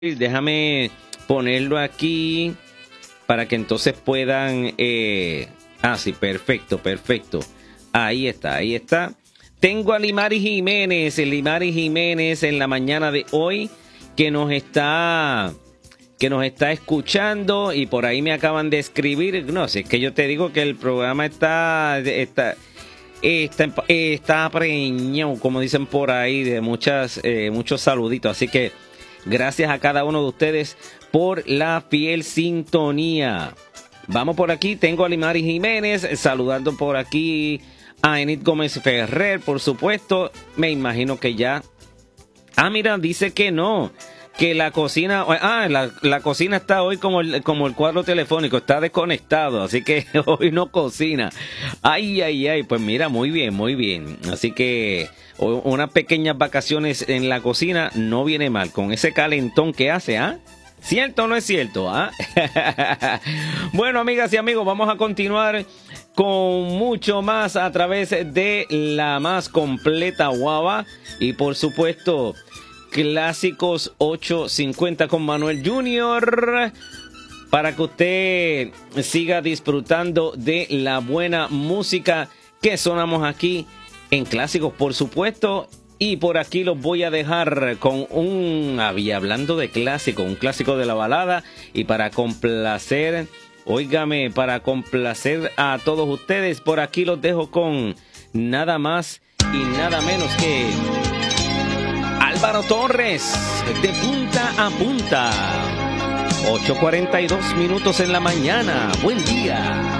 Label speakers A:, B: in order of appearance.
A: Déjame ponerlo aquí para que entonces puedan... sí, perfecto. Ahí está. Tengo a Limari Jiménez en la mañana de hoy que nos está escuchando, y por ahí me acaban de escribir. No sé, es que yo te digo que el programa está preñado, como dicen por ahí, de muchos saluditos. Así que gracias a cada uno de ustedes por la fiel sintonía. Vamos por aquí, tengo a Limari Jiménez saludando por aquí a Enid Gómez Ferrer, por supuesto. Me imagino que ya... mira, dice que no, que la cocina... la cocina está hoy como el cuadro telefónico, está desconectado, así que hoy no cocina. Ay, pues mira, muy bien. Así que unas pequeñas vacaciones en la cocina no viene mal, con ese calentón que hace, ¿Cierto o no es cierto? Bueno, amigas y amigos, vamos a continuar con mucho más a través de la más completa guava. Y por supuesto, Clásicos 850 con Manuel Jr., para que usted siga disfrutando de la buena música que sonamos aquí en Clásicos, por supuesto. Y por aquí los voy a dejar con hablando de clásico, un clásico de la balada. Y para complacer a todos ustedes, por aquí los dejo con nada más y nada menos que Álvaro Torres, de punta a punta. 8:42 en la mañana. Buen día.